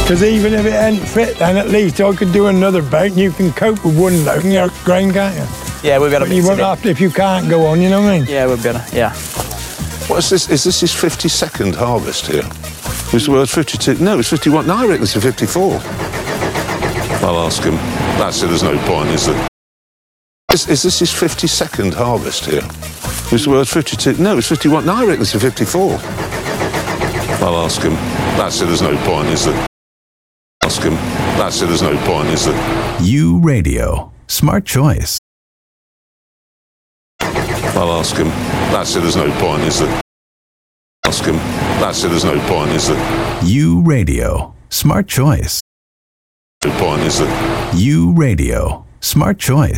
Because even if it ain't fit, then at least I could do another boat and you can cope with one load and your grain, can't you? Yeah, we'll be able to You mix won't it in. have to, if you can't go on, you know what I mean? Yeah, we'll be able to, yeah. What is this? Is this his 52nd harvest here? Was the word 52? No, it's 51. No, I reckon it's a 54. I'll ask him. That's it, there's no point, is there? Is this his 52nd harvest here? Was the word 52? No, it's 51. No, I reckon it's a 54. I'll ask him. That's it, there's no point, is there? Ask him. That's it, there's no point, is there? U Radio. Smart choice. I'll ask him. That's it, there's no point, is there? Ask him. That's it, there's no point, is there? U Radio. Smart choice. No point, is there? U Radio. Smart choice.